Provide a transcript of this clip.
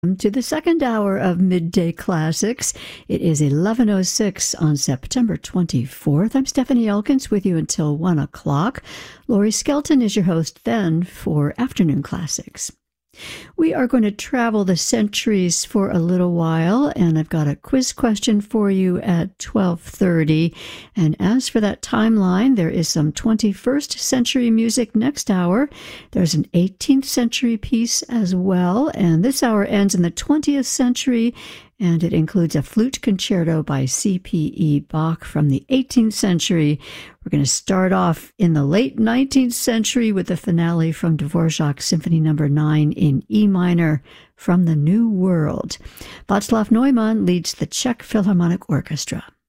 To the second hour of Midday Classics. It is 11:06 on September 24th. I'm Stephanie Elkins with you until 1 o'clock. Laurie Skelton is your host then for Afternoon Classics. We are going to travel the centuries for a little while, and I've got a quiz question for you at 12:30. And as for that timeline, there is some 21st century music next hour. There's an 18th century piece as well, and this hour ends in the 20th century, and it includes a flute concerto by C.P.E. Bach from the 18th century. We're going to start off in the late 19th century with the finale from Dvorak's Symphony No. 9 in E minor from the New World. Václav Neumann leads the Czech Philharmonic Orchestra.